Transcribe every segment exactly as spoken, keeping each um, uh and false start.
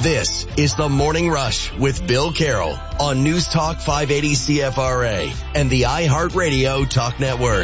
This is The Morning Rush with Bill Carroll on News Talk five eighty C F R A and the iHeartRadio Talk Network.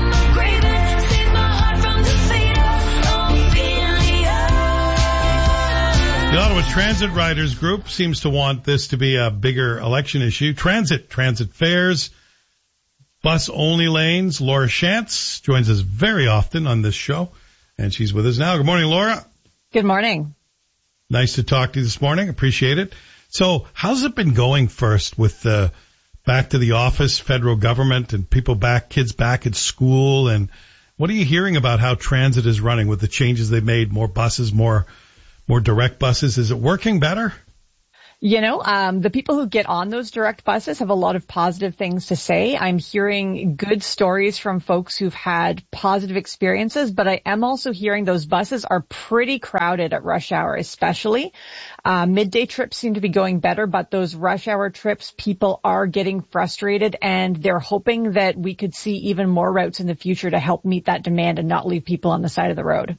The Ottawa Transit Riders Group seems to want this to be a bigger election issue. Transit, transit fares, bus-only lanes. Laura Shantz joins us very often on this show, and she's with us now. Good morning, Laura. Good morning. Nice to talk to you this morning. Appreciate it. So how's it been going first with the back to the office, federal government, and people back, kids back at school? And what are you hearing about how transit is running with the changes they've made, more buses, more more direct buses? Is it working better? You know, um, the people who get on those direct buses have a lot of positive things to say. I'm hearing good stories from folks who've had positive experiences, but I am also hearing those buses are pretty crowded at rush hour, especially. Uh, midday trips seem to be going better, but those rush hour trips, people are getting frustrated, and they're hoping that we could see even more routes in the future to help meet that demand and not leave people on the side of the road.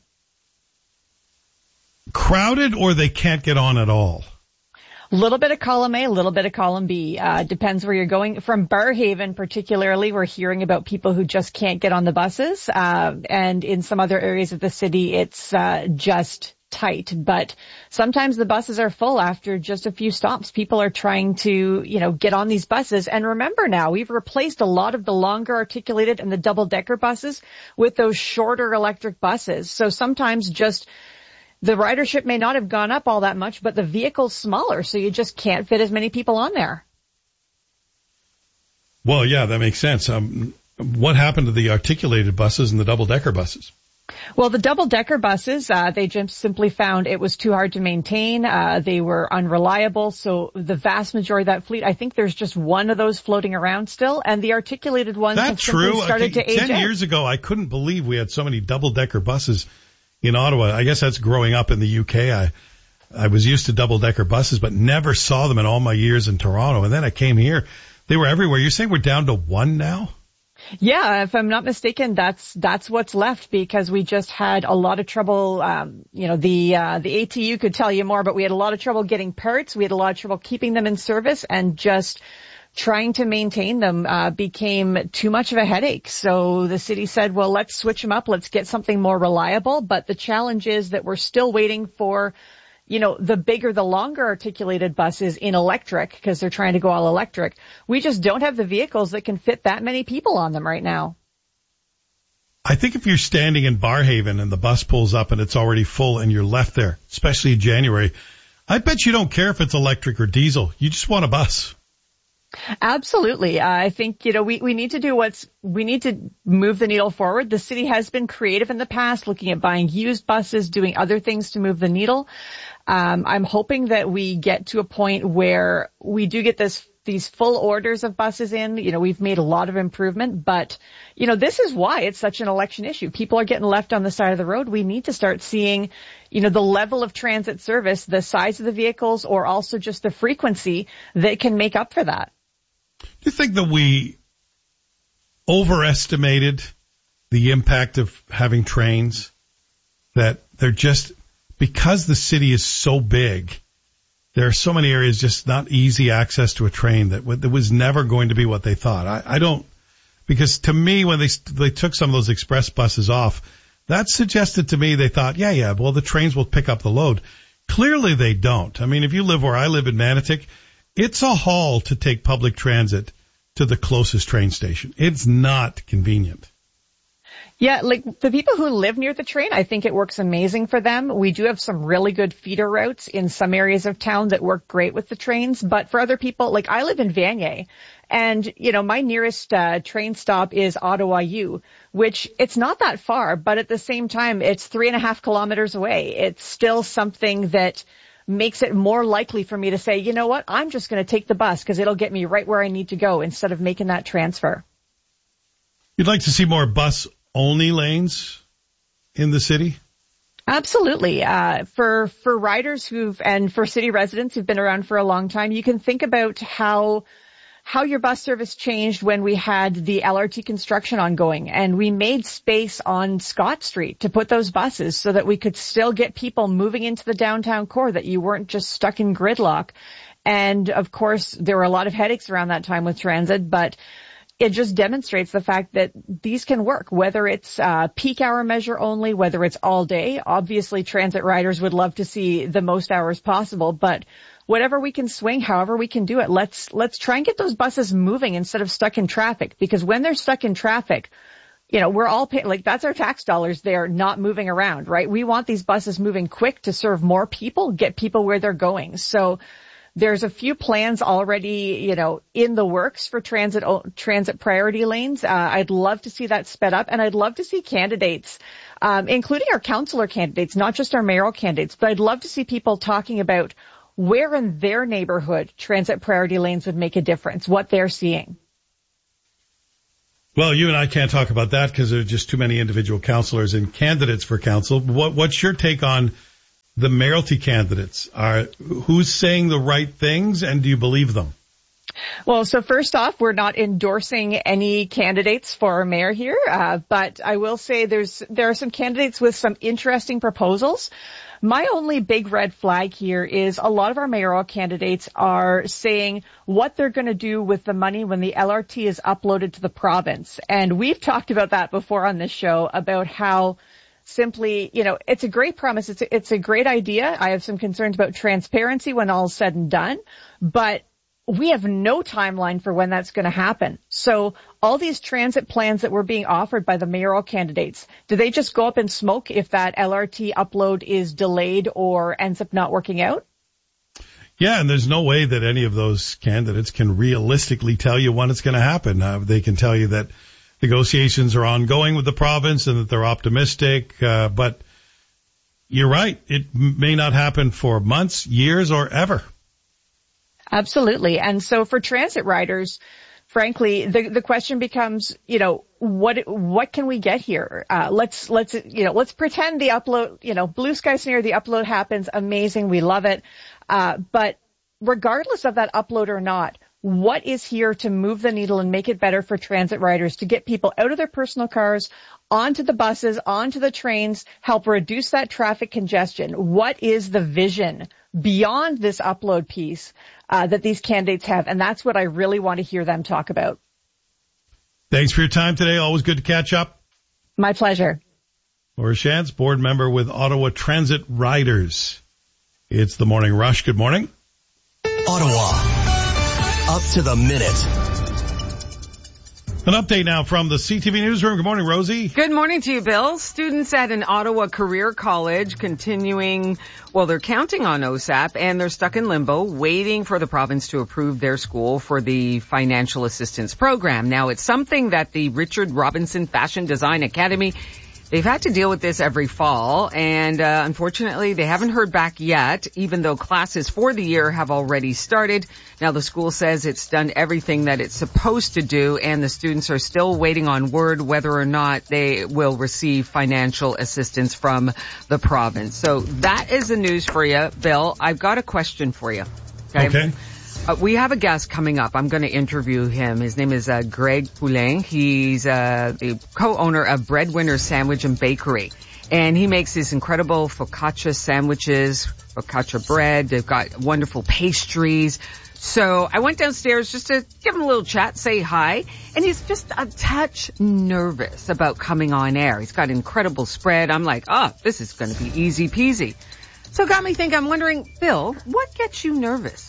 Crowded, or they can't get on at all? A little bit of column A, a little bit of column B. Uh, depends where you're going. From Barrhaven particularly, we're hearing about people who just can't get on the buses. Uh, and in some other areas of the city, it's uh, just tight. But sometimes the buses are full after just a few stops. People are trying to, you know, get on these buses. And remember now, we've replaced a lot of the longer articulated and the double-decker buses with those shorter electric buses. So sometimes just the ridership may not have gone up all that much, but the vehicle's smaller, so you just can't fit as many people on there. Well, yeah, that makes sense. Um, what happened to the articulated buses and the double-decker buses? Well, the double-decker buses, uh, they just simply found it was too hard to maintain. Uh, they were unreliable, so the vast majority of that fleet, I think there's just one of those floating around still, and the articulated ones have simply started to age out. Ten years ago, I couldn't believe we had so many double-decker buses in Ottawa. I guess that's growing up in the U K. I I was used to double-decker buses, but never saw them in all my years in Toronto. And then I came here. They were everywhere. You're saying we're down to one now? Yeah, if I'm not mistaken, that's that's what's left, because we just had a lot of trouble. Um, you know, the uh, the A T U could tell you more, but we had a lot of trouble getting parts. We had a lot of trouble keeping them in service, and just trying to maintain them uh, became too much of a headache. So the city said, well, let's switch them up. Let's get something more reliable. But the challenge is that we're still waiting for, you know, the bigger, the longer articulated buses in electric, because they're trying to go all electric. We just don't have the vehicles that can fit that many people on them right now. I think if you're standing in Barrhaven and the bus pulls up and it's already full and you're left there, especially in January, I bet you don't care if it's electric or diesel. You just want a bus. Absolutely. Uh, I think, you know, we, we need to do what's, we need to move the needle forward. The city has been creative in the past, looking at buying used buses, doing other things to move the needle. Um, I'm hoping that we get to a point where we do get this, these full orders of buses in. You know, we've made a lot of improvement, but, you know, this is why it's such an election issue. People are getting left on the side of the road. We need to start seeing, you know, the level of transit service, the size of the vehicles, or also just the frequency that can make up for that. Do you think that we overestimated the impact of having trains? That they're just, because the city is so big, there are so many areas just not easy access to a train, that that was never going to be what they thought. I, I don't, because to me, when they they took some of those express buses off, that suggested to me they thought, yeah, yeah, well, the trains will pick up the load. Clearly they don't. I mean, if you live where I live in Manotick, it's a haul to take public transit to the closest train station. It's not convenient. Yeah, like the people who live near the train, I think it works amazing for them. We do have some really good feeder routes in some areas of town that work great with the trains. But for other people, like I live in Vanier, and, you know, my nearest uh, train stop is Ottawa U, which it's not that far, but at the same time, it's three and a half kilometers away. It's still something that makes it more likely for me to say, you know what, I'm just going to take the bus because it'll get me right where I need to go instead of making that transfer. You'd like to see more bus-only lanes in the city? Absolutely. Uh, for, for riders who've, and for city residents who've been around for a long time, you can think about how how your bus service changed when we had the L R T construction ongoing, and we made space on Scott Street to put those buses so that we could still get people moving into the downtown core, that you weren't just stuck in gridlock. And of course, there were a lot of headaches around that time with transit, but it just demonstrates the fact that these can work, whether it's uh peak hour measure only, whether it's all day. Obviously, transit riders would love to see the most hours possible, but whatever we can swing, however we can do it, let's let's try and get those buses moving instead of stuck in traffic. Because when they're stuck in traffic, you know, we're all paying, like, that's our tax dollars there not moving around, right? We want these buses moving quick to serve more people, get people where they're going. So there's a few plans already, you know, in the works for transit transit priority lanes. Uh, I'd love to see that sped up, and I'd love to see candidates, um, including our councillor candidates, not just our mayoral candidates, but I'd love to see people talking about where in their neighborhood transit priority lanes would make a difference, what they're seeing. Well, you and I can't talk about that because there are just too many individual councillors and candidates for council. What, what's your take on the mayoralty candidates? Are who's saying the right things, and do you believe them? Well, so first off, we're not endorsing any candidates for mayor here, uh, but I will say there's there are some candidates with some interesting proposals. My only big red flag here is a lot of our mayoral candidates are saying what they're going to do with the money when the L R T is uploaded to the province. And we've talked about that before on this show, about how simply, you know, it's a great promise. It's a, it's a great idea. I have some concerns about transparency when all is said and done, but we have no timeline for when that's going to happen. So all these transit plans that were being offered by the mayoral candidates, do they just go up in smoke if that L R T upload is delayed or ends up not working out? Yeah, and there's no way that any of those candidates can realistically tell you when it's going to happen. Uh, they can tell you that negotiations are ongoing with the province and that they're optimistic, uh, but you're right. It may not happen for months, years, or ever. Absolutely. And so for transit riders, frankly, the the question becomes, you know, what what can we get here? Uh, let's let's you know let's pretend the upload, you know, blue sky scenario, the upload happens, amazing, we love it. Uh, but regardless of that upload or not, what is here to move the needle and make it better for transit riders, to get people out of their personal cars, onto the buses, onto the trains, help reduce that traffic congestion? What is the vision beyond this upload piece uh, that these candidates have? And that's what I really want to hear them talk about. Thanks for your time today. Always good to catch up. My pleasure. Laura Shantz, board member with Ottawa Transit Riders. It's the Morning Rush. Good morning. Ottawa. Up to the minute. An update now from the C T V Newsroom. Good morning, Rosie. Good morning to you, Bill. Students at an Ottawa career college continuing, well, they're counting on O S A P, and they're stuck in limbo, waiting for the province to approve their school for the financial assistance program. Now, it's something that the Richard Robinson Fashion Design Academy, they've had to deal with this every fall, and uh, unfortunately, they haven't heard back yet, even though classes for the year have already started. Now, the school says it's done everything that it's supposed to do, and the students are still waiting on word whether or not they will receive financial assistance from the province. So that is the news for you, Bill. I've got a question for you. Okay. Okay. Uh, we have a guest coming up. I'm going to interview him. His name is uh, Greg Poulin. He's uh, the co-owner of Breadwinner Sandwich and Bakery. And he makes these incredible focaccia sandwiches, focaccia bread. They've got wonderful pastries. So I went downstairs just to give him a little chat, say hi. And he's just a touch nervous about coming on air. He's got an incredible spread. I'm like, oh, this is going to be easy peasy. So it got me thinking, I'm wondering, Bill, what gets you nervous?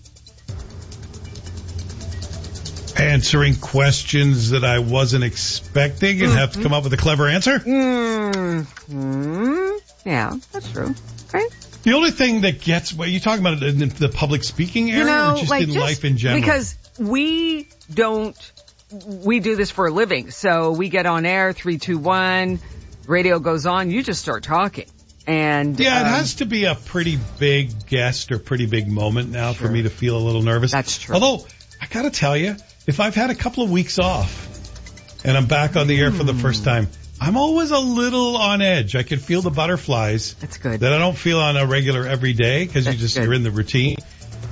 Answering questions that I wasn't expecting and mm-hmm. have to come up with a clever answer? Mm-hmm. Yeah, that's true. Okay. The only thing that gets, what are you talking about, in the public speaking area, you know, or just like in just life in general? Because we don't, we do this for a living. So we get on air, three, two, one, radio goes on, you just start talking. And yeah, um, it has to be a pretty big guest or pretty big moment now sure. for me to feel a little nervous. That's true. Although, I gotta tell you, if I've had a couple of weeks off and I'm back on the air for the first time, I'm always a little on edge. I can feel the butterflies. That's good. That I don't feel on a regular every day because you just, good. you're in the routine.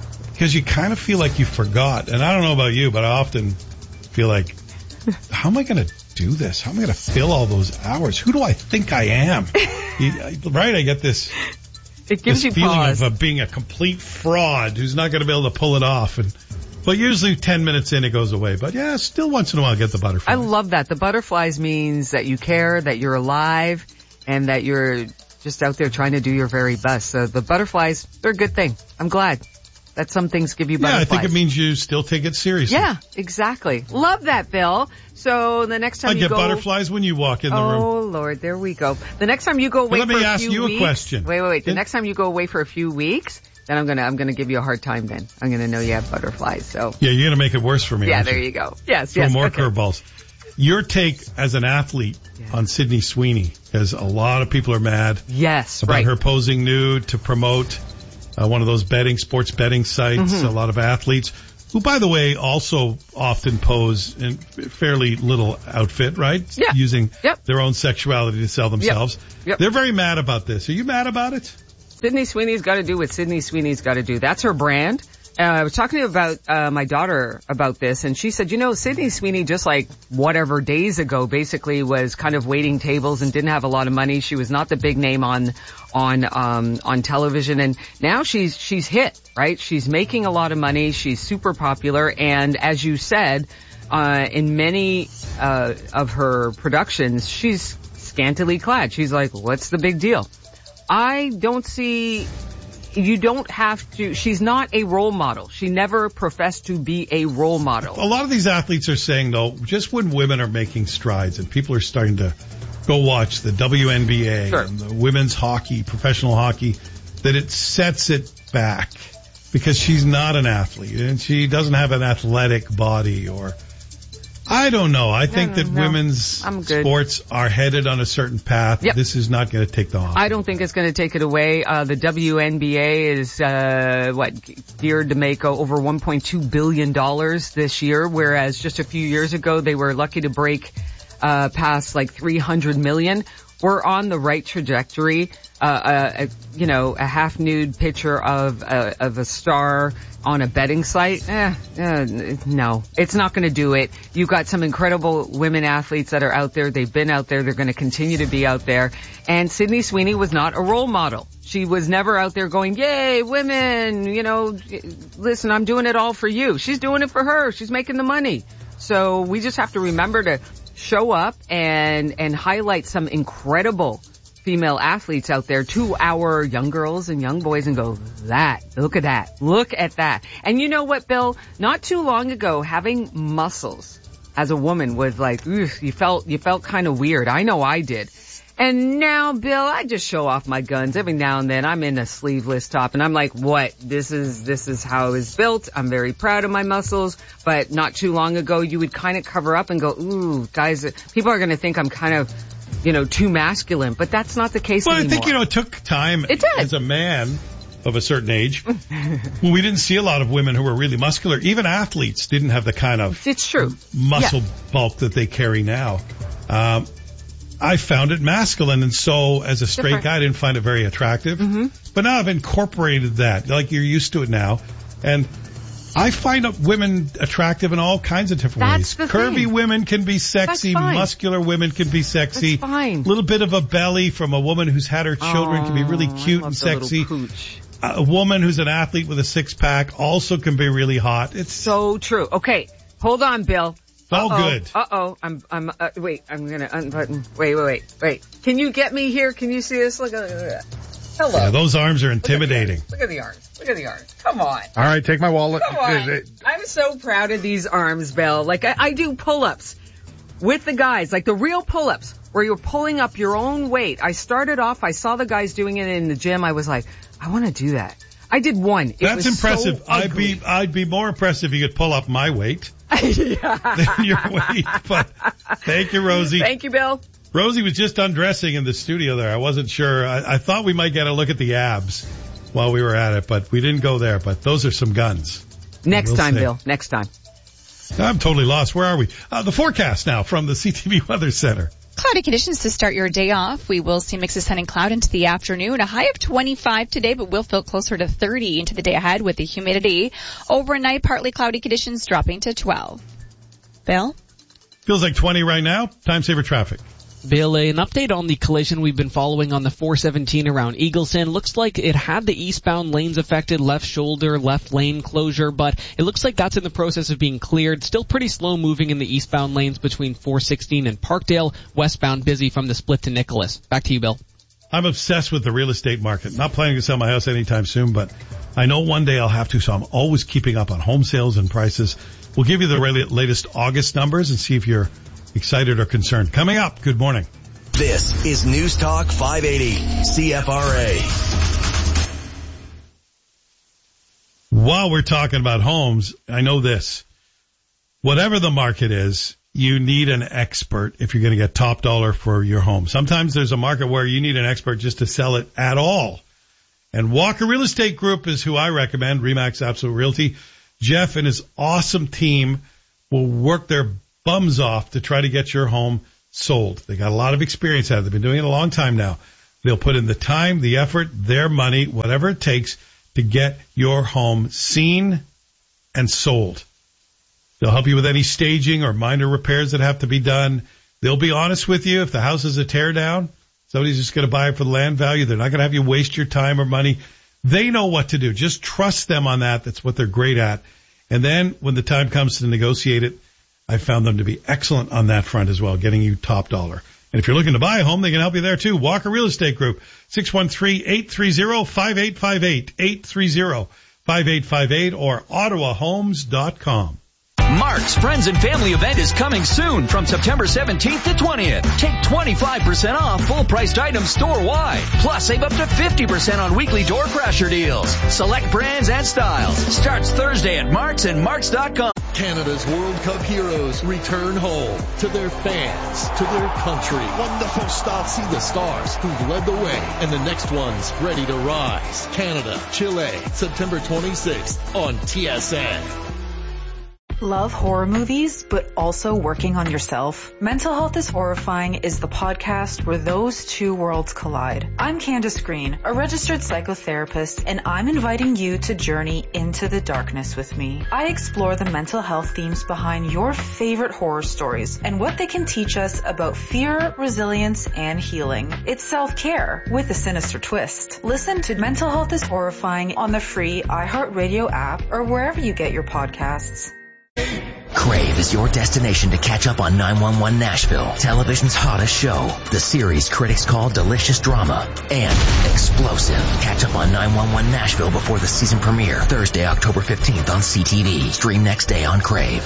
because you kind of feel like you forgot. And I don't know about you, but I often feel like, how am I going to do this? How am I going to fill all those hours? Who do I think I am? you, right? I get this, it gives this you feeling pause. of uh, being a complete fraud who's not going to be able to pull it off. And but usually ten minutes in, it goes away. But yeah, still once in a while, I get the butterflies. I love that. The butterflies means that you care, that you're alive, and that you're just out there trying to do your very best. So the butterflies, they're a good thing. I'm glad that some things give you yeah, butterflies. I think it means you still take it seriously. Yeah, exactly. Love that, Bill. So the next time I you get go... butterflies when you walk in the oh, room. Oh, Lord, there we go. The next time you go away But for let me a ask few you a weeks... question. Wait, wait, wait. The Yeah. next time you go away for a few weeks, then I'm gonna, I'm gonna give you a hard time then. I'm gonna know you have butterflies, so... Yeah, you're going to make it worse for me. Yeah, aren't there you? you go. Yes, Throw yes. more okay. curveballs. Your take as an athlete Yeah. on Sydney Sweeney, because a lot of people are mad Yes, about right. her posing nude to promote uh, one of those betting, sports betting sites. Mm-hmm. A lot of athletes, who, by the way, also often pose in fairly little outfit, right? Yeah. Using Yep. their own sexuality to sell themselves. Yep. They're very mad about this. Are you mad about it? Sydney Sweeney's got to do what Sydney Sweeney's got to do. That's her brand. Uh, I was talking about uh, my daughter about this, and she said, you know, Sydney Sweeney, just like whatever days ago, basically was kind of waiting tables and didn't have a lot of money. She was not the big name on on um, on television, and now she's she's hit, right? She's making a lot of money. She's super popular, and as you said, uh, in many uh, of her productions, she's scantily clad. She's like, what's the big deal? I don't see. You don't have to, she's not a role model. She never professed to be a role model. A lot of these athletes are saying, though, just when women are making strides and people are starting to go watch the W N B A Sure. and the women's hockey, professional hockey, that it sets it back because she's not an athlete and she doesn't have an athletic body or... I don't know. I think no, that no. women's I'm good. sports are headed on a certain path. Yep. This is not going to take the off. I don't think it's going to take it away. Uh, the W N B A is, uh, what, geared to make uh, over one point two billion dollars this year, whereas just a few years ago they were lucky to break, uh, past like three hundred million. We're on the right trajectory. Uh, uh, a, you know, a half nude picture of, uh, of a star on a betting site. Eh, eh, no, it's not going to do it. You've got some incredible women athletes that are out there. They've been out there. They're going to continue to be out there. And Sydney Sweeney was not a role model. She was never out there going, yay, women, you know, listen, I'm doing it all for you. She's doing it for her. She's making the money. So we just have to remember to show up and, and highlight some incredible female athletes out there to our young girls and young boys and go, that, look at that, look at that. And you know what, Bill? Not too long ago, having muscles as a woman was like, ugh, you felt, you felt kind of weird. I know I did. And now, Bill, I just show off my guns every now and then. I'm in a sleeveless top and I'm like, what? This is, this is how I was built. I'm very proud of my muscles. But not too long ago, you would kind of cover up and go, ooh, guys, people are going to think I'm kind of, you know, too masculine, but that's not the case well, anymore. I think, you know, it took time It did. as a man of a certain age when we didn't see a lot of women who were really muscular. Even athletes didn't have the kind of It's true. muscle Yeah. bulk that they carry now. Um, I found it masculine, and so as a straight Different. guy, I didn't find it very attractive. Mm-hmm. But now I've incorporated that, like you're used to it now, and I find women attractive in all kinds of different That's ways. the Curvy thing. women can be sexy. That's fine. Muscular women can be sexy. That's fine. A little bit of a belly from a woman who's had her children can be really Oh, cute I and love the little sexy. pooch. A woman who's an athlete with a six pack also can be really hot. It's So true. Okay, hold on, Bill. all Uh-oh. good. Uh-oh. I'm, I'm, uh, wait, I'm gonna unbutton. Wait, wait, wait, wait. Can you get me here? Can you see this? Look at that. Hello. Yeah, those arms are intimidating. Look at the arms. Look at the arms. Come on. All right, take my wallet. Come on. I'm so proud of these arms, Bill. Like, I, I do pull-ups with the guys, like the real pull-ups, where you're pulling up your own weight. I started off, I saw the guys doing it in the gym. I was like, I want to do that. I did one. It That's was impressive. so I'd ugly. be I'd be more impressed if you could pull up my weight yeah. than your weight. But thank you, Rosie. Thank you, Bill. Rosie was just undressing in the studio there. I wasn't sure. I, I thought we might get a look at the abs while we were at it, but we didn't go there. But those are some guns. Next We'll time, see. Bill. Next time. I'm totally lost. Where are we? Uh, the forecast now from the C T V Weather Center. Cloudy conditions to start your day off. We will see mixes of sun and cloud into the afternoon. A high of twenty-five today, but will feel closer to thirty into the day ahead with the humidity. Overnight, partly cloudy conditions dropping to twelve. Bill? Feels like twenty right now. Time saver traffic. Bill, an update on the collision we've been following on the four seventeen around Eagleson. Looks like it had the eastbound lanes affected, left shoulder, left lane closure, but it looks like that's in the process of being cleared. Still pretty slow moving in the eastbound lanes between four sixteen and Parkdale. Westbound busy from the split to Nicholas. Back to you, Bill. I'm obsessed with the real estate market. Not planning to sell my house anytime soon, but I know one day I'll have to, so I'm always keeping up on home sales and prices. We'll give you the latest August numbers and see if you're excited or concerned. Coming up, good morning. This is News Talk five eighty C F R A. While we're talking about homes, I know this. Whatever the market is, you need an expert if you're going to get top dollar for your home. Sometimes there's a market where you need an expert just to sell it at all. And Walker Real Estate Group is who I recommend, RE/MAX Absolute Realty. Jeff and his awesome team will work their bums off to try to get your home sold. They got a lot of experience at it. They've been doing it a long time now. They'll put in the time, the effort, their money, whatever it takes to get your home seen and sold. They'll help you with any staging or minor repairs that have to be done. They'll be honest with you. If the house is a tear down, somebody's just going to buy it for the land value. They're not going to have you waste your time or money. They know what to do. Just trust them on that. That's what they're great at. And then when the time comes to negotiate it, I found them to be excellent on that front as well, getting you top dollar. And if you're looking to buy a home, they can help you there too. Walker Real Estate Group, six one three, eight three zero, five eight five eight, eight three zero, five eight five eight, or ottawa homes dot com. Mark's Friends and Family event is coming soon from September seventeenth to twentieth. Take twenty-five percent off full-priced items store-wide. Plus, save up to fifty percent on weekly door crasher deals. Select brands and styles. Starts Thursday at Mark's and Marks dot com. Canada's World Cup heroes return home to their fans, to their country. Wonderful start. See the stars who've led the way and the next one's ready to rise. Canada, Chile, September twenty-sixth on T S N. Love horror movies, but also working on yourself? Mental Health is Horrifying is the podcast where those two worlds collide. I'm Candace Green, a registered psychotherapist, and I'm inviting you to journey into the darkness with me. I explore the mental health themes behind your favorite horror stories and what they can teach us about fear, resilience, and healing. It's self-care with a sinister twist. Listen to Mental Health is Horrifying on the free iHeartRadio app or wherever you get your podcasts. Crave is your destination to catch up on nine one one Nashville, television's hottest show. The series critics call delicious drama and explosive. Catch up on nine one one Nashville before the season premiere, Thursday, October fifteenth on C T V. Stream next day on Crave.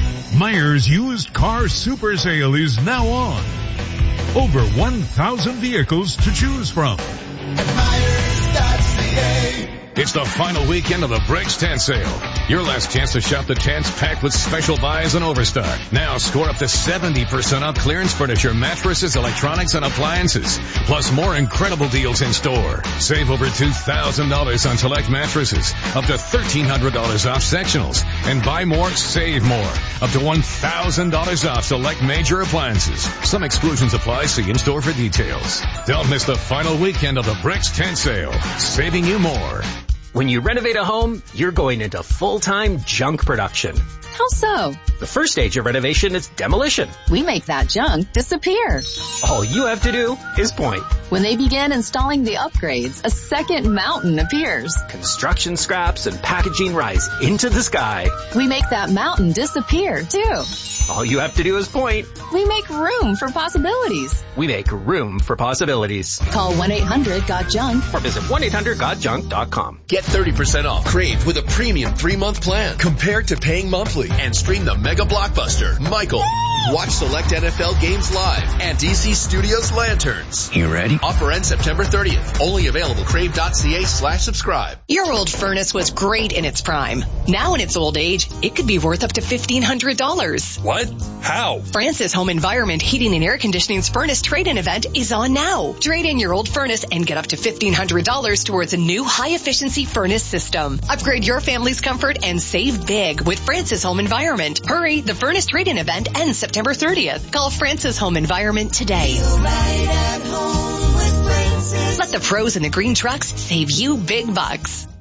Myers Used Car Super Sale is now on. Over one thousand vehicles to choose from. At Myers dot C A. It's the final weekend of the Breaks Tent Sale. Your last chance to shop the tents packed with special buys and overstock. Now score up to seventy percent off clearance furniture, mattresses, electronics, and appliances. Plus more incredible deals in store. Save over two thousand dollars on select mattresses. Up to thirteen hundred dollars off sectionals. And buy more, save more. Up to one thousand dollars off select major appliances. Some exclusions apply. See in store for details. Don't miss the final weekend of the Breaks Tent Sale. Saving you more. When you renovate a home, you're going into full-time junk production. How so? The first stage of renovation is demolition. We make that junk disappear. All you have to do is point. When they begin installing the upgrades, a second mountain appears. Construction scraps and packaging rise into the sky. We make that mountain disappear, too. All you have to do is point. We make room for possibilities. We make room for possibilities. Call one eight hundred got junk or visit one eight hundred got junk dot com. Get thirty percent off Crave with a premium three-month plan compared to paying monthly, and stream the mega blockbuster, Michael. Watch select N F L games live and D C Studios Lanterns. You ready? Offer ends September thirtieth. Only available crave.ca slash subscribe. Your old furnace was great in its prime. Now in its old age, it could be worth up to fifteen hundred dollars. What? How? Francis Home Environment Heating and Air Conditioning's furnace trade-in event is on now. Trade in your old furnace and get up to fifteen hundred dollars towards a new high-efficiency furnace system. Upgrade your family's comfort and save big with Francis Home Environment. Hurry, the furnace trade-in event ends September thirtieth. Call Francis Home Environment today. Let the pros in the green trucks save you big bucks.